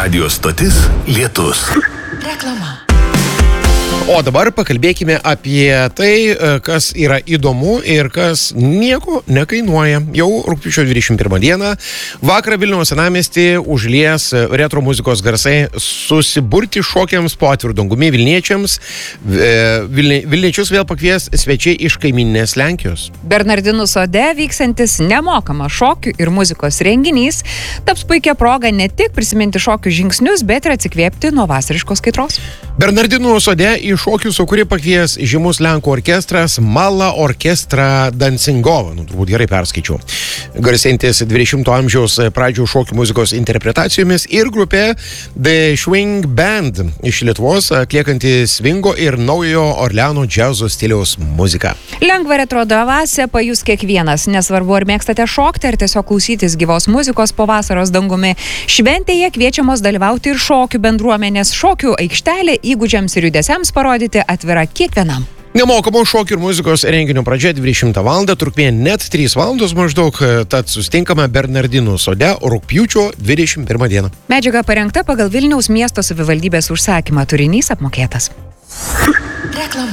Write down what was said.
Radio stotis Lietus. Reklama. O dabar pakalbėkime apie tai, kas yra įdomu ir kas nieko nekainuoja. Jau rugpjūčio 21 dieną vakarą Vilniaus senamiestį užlies retro muzikos garsai. Susiburti šokiams po atviru dangumi Vilniečiams. Vilniečius vėl pakvies svečiai iš kaimyninės Lenkijos. Bernardinų sode vyksantis nemokamas šokių ir muzikos renginys taps puikia proga ne tik prisiminti šokių žingsnius, bet ir atsikvėpti nuo vasariškos kaitros. Bernardinų sode į šokių sūkurį pakvies žymus Lenkų orkestras Mala Orkestra Dancingovo. Turbūt gerai perskaičiau. Garsiantis 20-ojo amžiaus pradžių šokių muzikos interpretacijomis ir grupė The Swing Band iš Lietuvos atliekanti swingo ir naujojo Orleano džiazo stiliaus muziką. Lengva retro dvasią pajus kiekvienas, nesvarbu ar mėgstate šokti ar tiesiog klausytis gyvos muzikos po vasaros dangumi. Šventėje kviečiamos dalyvauti ir šokių bendruomenės. Šokių aikštelė įgūdžiams ir judesiams parodyti atvira kiekvienam. Nemokamo šokių ir muzikos renginio pradžia 20 val. Trukmė net 3 valandos maždaug, tad susitinkame Bernardinų sode rugpjūčio 21 dieną. Medžiaga parengta pagal Vilniaus miesto savivaldybės užsakymą, turinys apmokėtas. Reklama.